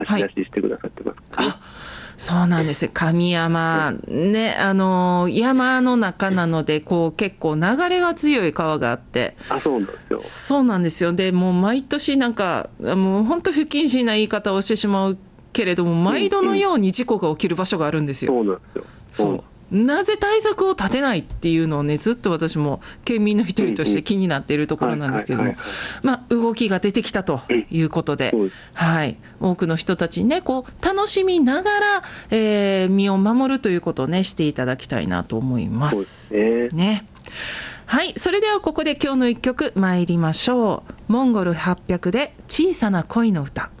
貸し出ししてくださってますからね。 そうなんですよ。神山ね、山の中なのでこう結構流れが強い川があって。 そうなんですよ。 そうなんですよ。でもう毎年なんかもう本当不謹慎な言い方をしてしまうけれども、毎度のように事故が起きる場所があるんですよ。 そうなんですよ。 そうなぜ対策を立てないっていうのをね、ずっと私も県民の一人として気になっているところなんですけども、動きが出てきたということで、はい、多くの人たちにねこう楽しみながら、身を守るということをねしていただきたいなと思います。 そうですね。 はい、それではここで今日の一曲参りましょう。モンゴル800で小さな恋の歌。